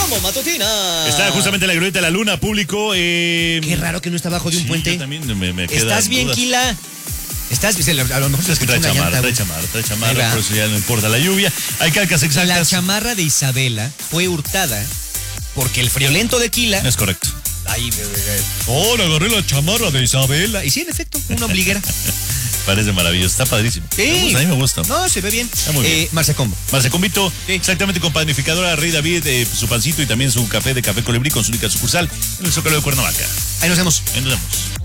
Combo Matutina. Está justamente en la glorieta de la Luna, público. Qué raro que no está abajo de un puente. Yo también me queda ¿Estás bien, dudas. Kila? ¿Estás bien? A lo mejor Es que trae chamarra, por eso ya no importa la lluvia. Hay calcas exactas. La chamarra de Isabela fue hurtada porque el friolento de Kila... Es correcto. Ahí, le agarré la chamarra de Isabela. Y sí, en efecto, una ombliguera. Parece maravilloso, está padrísimo. Sí. A mí me gusta. No, se ve bien. Está muy bien. Marcecombo. Marcecombito, Sí. exactamente, con panificadora Rey David, su pancito y también su café de Café Colibrí con su única sucursal en el Zócalo de Cuernavaca. Ahí nos vemos. Ahí nos vemos.